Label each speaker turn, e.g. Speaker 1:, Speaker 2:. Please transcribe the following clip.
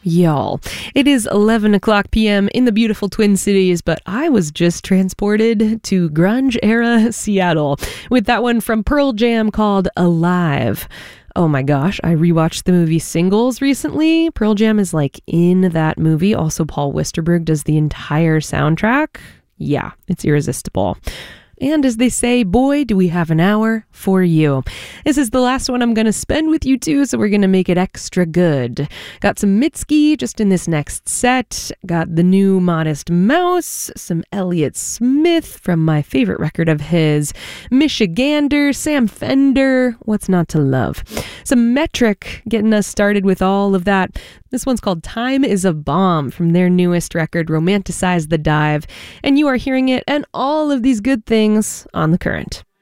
Speaker 1: Y'all, it is 11 o'clock p.m. in the beautiful Twin Cities, but I was just transported to grunge-era Seattle with that one from Pearl Jam called Alive. Oh my gosh, I rewatched the movie Singles recently. Pearl Jam is like in that movie. Also, Paul Westerberg does the entire soundtrack. Yeah, it's irresistible. And as they say, boy, do we have an hour for you. This is the last one I'm going to spend with you two, so we're going to make it extra good. Got some Mitski just in this next set. Got the new Modest Mouse, some Elliott Smith from my favorite record of his, Michigander, Sam Fender, what's not to love? Some Metric getting us started with all of that. This one's called Time is a Bomb from their newest record, Romanticize the Dive. And you are hearing it and all of these good things on The Current.